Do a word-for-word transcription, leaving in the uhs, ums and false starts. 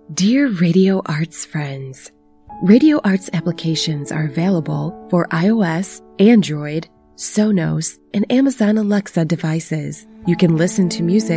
Dear Radio Arts friends, Radio Arts applications are available for iOS, Android, Sonos, and Amazon Alexa devices. You can listen to music